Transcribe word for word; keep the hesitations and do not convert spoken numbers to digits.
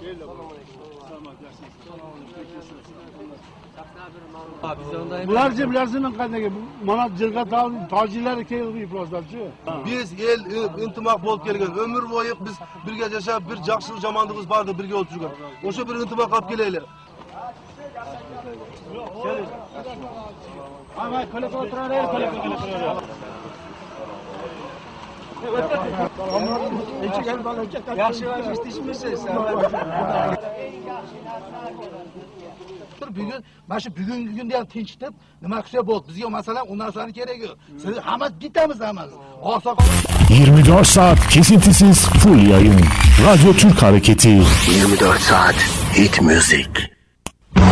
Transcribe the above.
Bularca bilasizmi qanday mana jirga tojilari kelib ifloslarchi. Biz el intimoq bo'lib kelgan. Ömür bo'yi biz birga yashab, bir yaxshi jamoatimiz bordi, birga o'tib yurgan. O'sha bir intimoq olib kelaylik. Ama ko'lak o'tirar, ko'lak o'tirar. Yaxshi eshitishmisiz? Bugun mana shu bugungi kunda ham tinchitib, nima qilsa bo'ldi. Bizga masalan u narsani kerak yo'q. Siz hamma bitamiz hammamiz. Oqsoqol yirmi dört saat kesintisiz full yayın. Radyo Türk Hareketi. yirmi dört saat hit music.